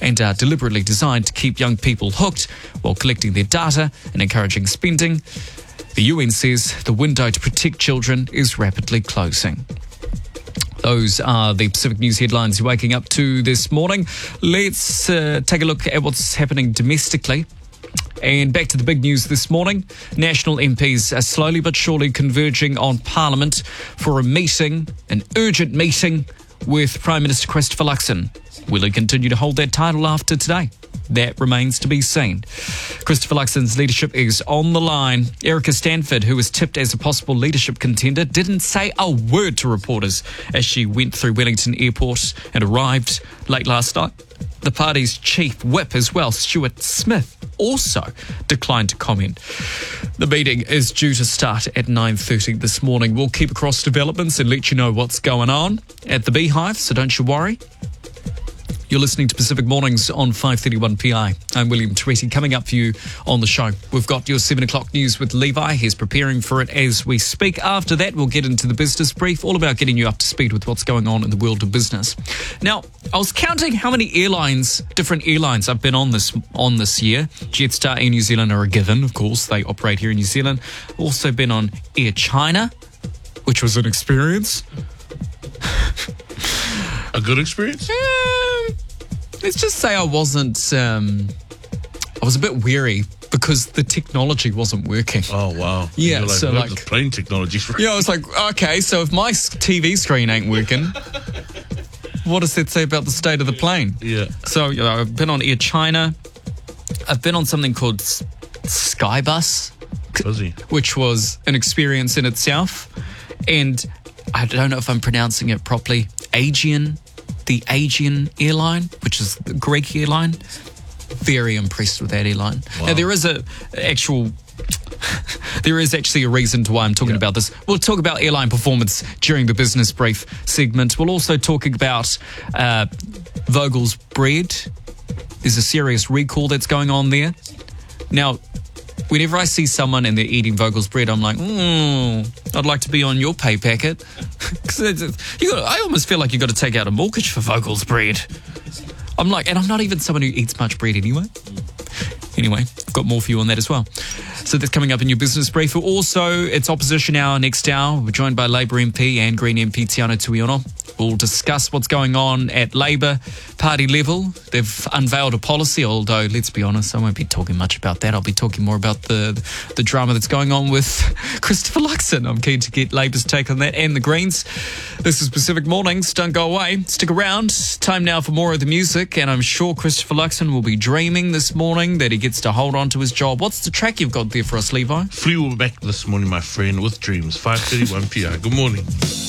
and are deliberately designed to keep young people hooked while collecting their data and encouraging spending. The UN says the window to protect children is rapidly closing. Those are the Pacific News headlines you're waking up to this morning. Let's take a look at what's happening domestically. And back to the big news this morning. National MPs are slowly but surely converging on Parliament for a meeting, an urgent meeting with Prime Minister Christopher Luxon. Will he continue to hold that title after today? That remains to be seen. Christopher Luxon's leadership is on the line. Erica Stanford, who was tipped as a possible leadership contender, didn't say a word to reporters as she went through Wellington Airport and arrived late last night. The party's chief whip as well, Stuart Smith, also declined to comment. The meeting is due to start at 9:30 this morning. We'll keep across developments and let you know what's going on at the Beehive, so don't you worry. You're listening to Pacific Mornings on 531 PI. I'm William Tweety. Coming up for you on the show, we've got your 7 o'clock news with Levi. He's preparing for it as we speak. After that, we'll get into the business brief, all about getting you up to speed with what's going on in the world of business. Now, I was counting how many different airlines I've been on this year. Jetstar, Air New Zealand are a given, of course. They operate here in New Zealand. Also been on Air China, which was an experience. A good experience? Let's just say I wasn't, I was a bit weary because the technology wasn't working. Oh, wow. Yeah, like, so the plane technology. Yeah, I was like, okay, so if my TV screen ain't working, what does that say about the state of the plane? Yeah. So I've been on Air China. I've been on something called Skybus, which was an experience in itself. And I don't know if I'm pronouncing it properly. The Aegean airline, which is the Greek airline. Very impressed with that airline. Wow. Now, there is actually a reason to why I'm talking about this. We'll talk about airline performance during the business brief segment. We'll also talk about Vogel's bread. There's a serious recall that's going on there. Now, whenever I see someone and they're eating Vogel's bread, I'm like, I'd like to be on your pay packet. I almost feel like you've got to take out a mortgage for Vogel's bread. I'm like, and I'm not even someone who eats much bread anyway. Anyway, I've got more for you on that as well. So that's coming up in your business brief. Also, it's opposition hour next hour. We're joined by Labour MP and Green MP Tiana Tuiono. We'll discuss what's going on at Labour Party level. They've unveiled a policy, although, let's be honest, I won't be talking much about that. I'll be talking more about the drama that's going on with Christopher Luxon. I'm keen to get Labour's take on that and the Greens. This is Pacific Mornings. Don't go away. Stick around. Time now for more of the music, and I'm sure Christopher Luxon will be dreaming this morning that he gets to hold on to his job. What's the track you've got there for us, Levi? Flew back this morning, my friend, with dreams. 5:31 p.m. Good morning.